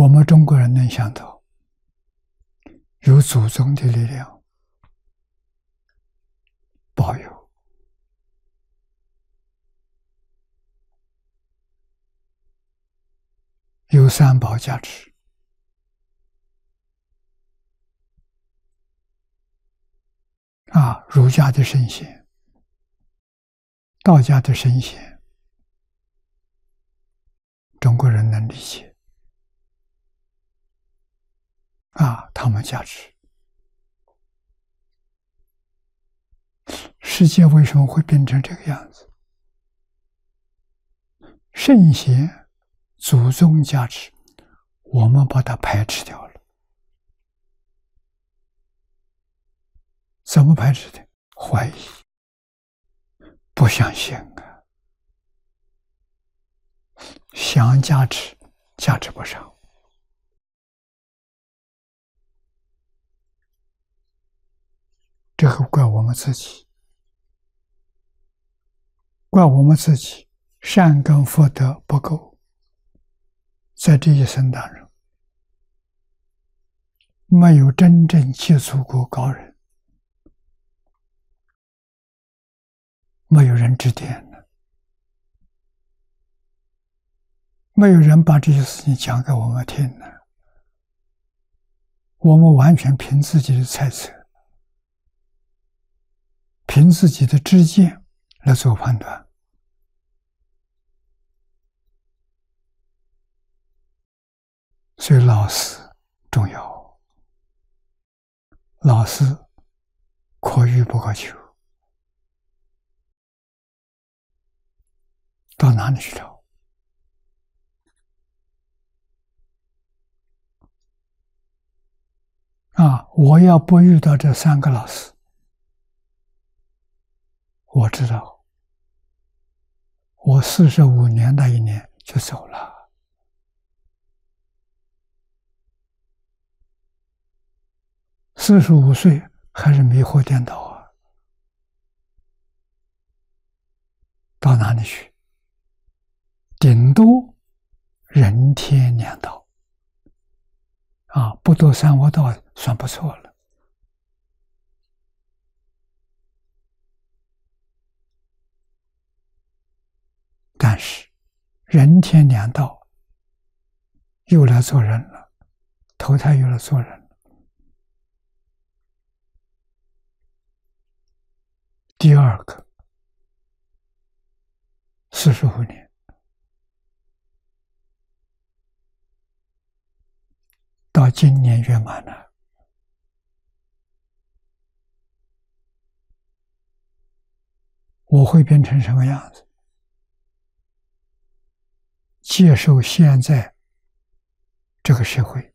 我们中国人能想到，有祖宗的力量保佑，有三宝加持，儒家的圣贤、道家的圣贤，中国人能理解，他们加持。世界为什么会变成这个样子？圣贤、祖宗加持，我们把它排斥掉了。怎么排斥的？怀疑，不相信啊，想加持，加持不上。这个怪我们自己，怪我们自己善根福德不够，在这一生当中没有真正接触过高人，没有人指点的，没有人把这些事情讲给我们听的，我们完全凭自己的猜测，凭自己的知见来做判断。所以老师重要，老师可遇不可求，到哪里去找？我要不遇到这三个老师，我知道我45年那一年就走了。45岁还是迷惑颠倒啊，到哪里去？顶多人天两道不堕三恶道算不错了。但是人天两道又来做人了，投胎又来做人了。第二个45年，到今年圆满了。我会变成什么样子？接受现在这个社会，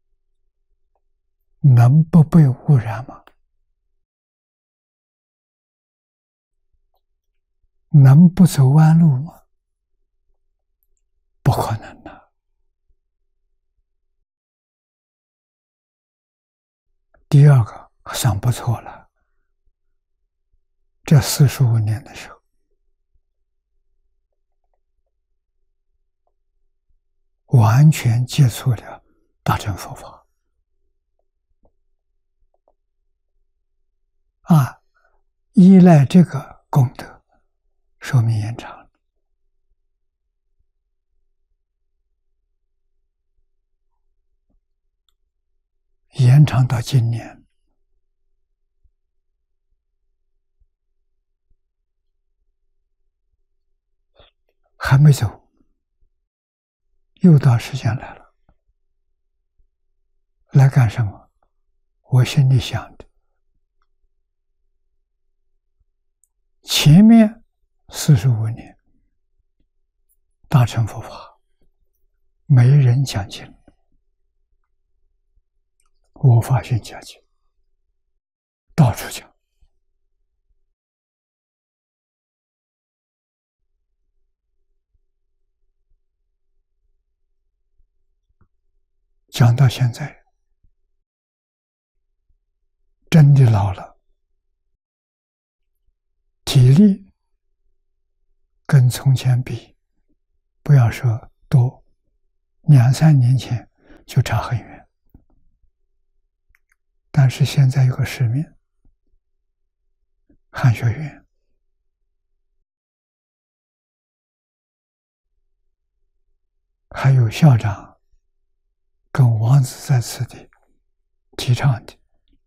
能不被污染吗？能不走弯路吗？不可能的。第二个算不错了，这45年的时候，完全接触了大乘佛法，依赖这个功德，寿命延长了。延长到今年，还没走，又到时间来了。来干什么？我心里想的，前面45年大乘佛法没人讲经，我发现讲经到处讲，讲到现在真的老了，体力跟从前比，不要说多，2、3年前就差很远。但是现在有个使命，汉学院还有校长跟王子在此地提倡的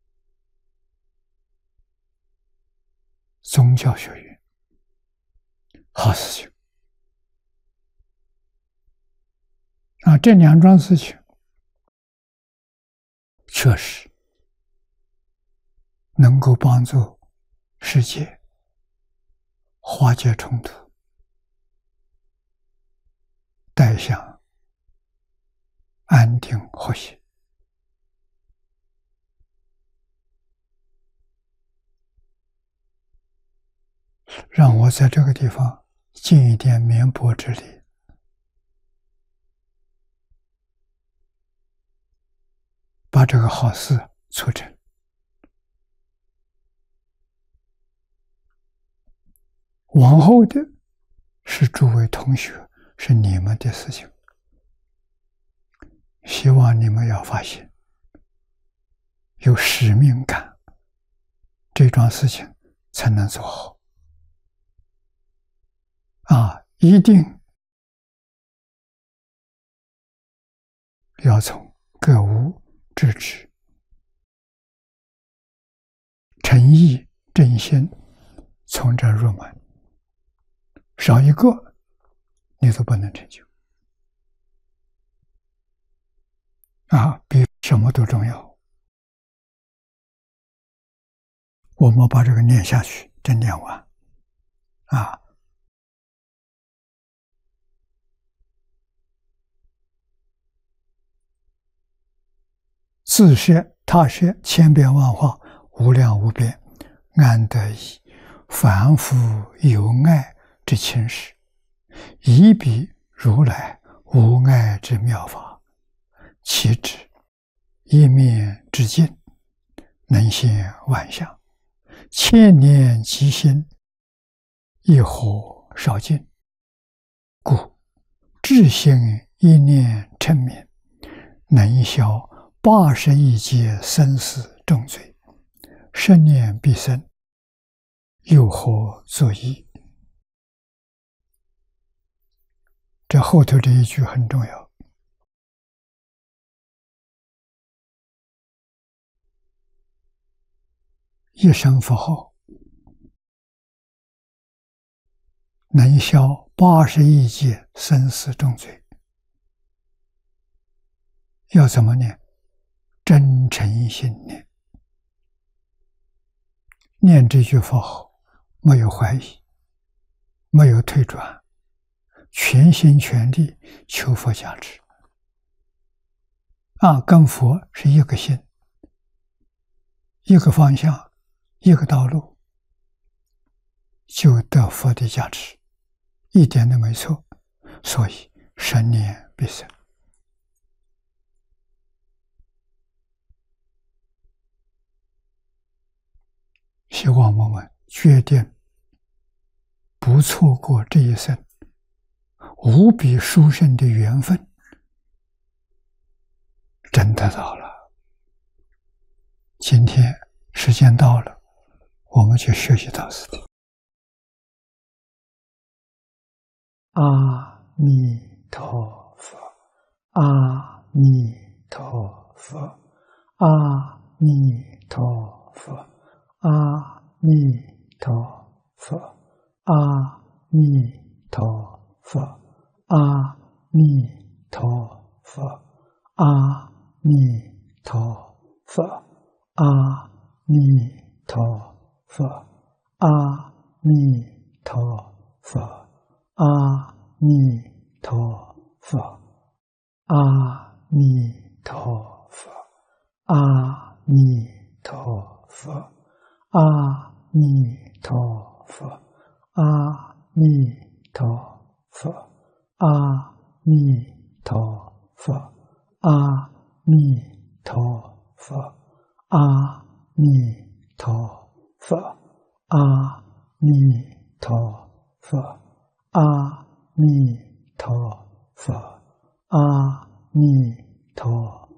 宗教学院，好事情。这两桩事情确实能够帮助世界化解冲突，带向安定和谐。让我在这个地方尽一点绵薄之力，把这个好事促成。往后的是诸位同学，是你们的事情，希望你们要发现有使命感，这桩事情才能做好。一定要从格物致知、诚意正心从这入门，少一个你都不能成就。比什么都重要。我们把这个念下去，真念完自摄他摄，千变万化，无量无边，安得以凡夫有爱之亲事，以彼如来无爱之妙法，其智一面之境，能现万象，千年极心，亦何少尽？故至心一念称名，能消80亿劫生死重罪，10念必生，又何作意？这后头这一句很重要。一声佛号能消80亿劫生死重罪，要怎么念？真诚心念，念这句佛号没有怀疑，没有退转，全心全力求佛加持。跟佛是一个心，一个方向，一个道路，就得佛的加持，一点都没错。所以10念必生。希望我们决定不错过这一生无比殊胜的缘分，真得到了。今天时间到了，我们就学习到此地。阿弥陀佛，阿弥陀佛，阿弥陀佛，阿弥陀佛，阿弥陀佛，阿弥陀佛，阿弥陀佛，阿弥陀佛，阿弥陀佛，阿弥陀佛，阿弥陀佛，阿弥陀佛，阿弥陀佛，阿弥陀佛，阿弥陀佛，阿弥陀佛，阿弥陀佛，阿弥陀佛，阿弥陀佛，阿弥陀。